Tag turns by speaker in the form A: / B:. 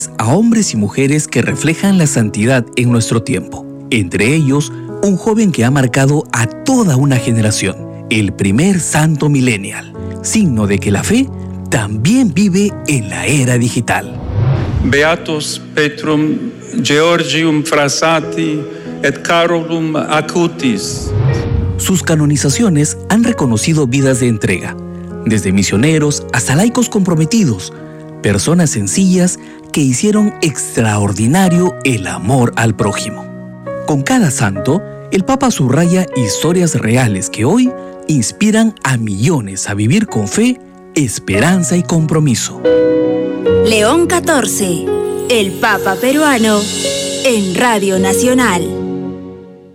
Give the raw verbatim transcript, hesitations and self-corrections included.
A: a hombres y mujeres que reflejan la santidad en nuestro tiempo. Entre ellos, un joven que ha marcado a toda una generación, el primer santo millennial, signo de que la fe también vive en la era digital.
B: Beatus Petrum Georgium Frassati et Carolum Acutis.
A: Sus canonizaciones han reconocido vidas de entrega, desde misioneros hasta laicos comprometidos, personas sencillas que hicieron extraordinario el amor al prójimo. Con cada santo, el Papa subraya historias reales que hoy inspiran a millones a vivir con fe, esperanza y compromiso.
C: León catorce, el Papa peruano, en Radio Nacional.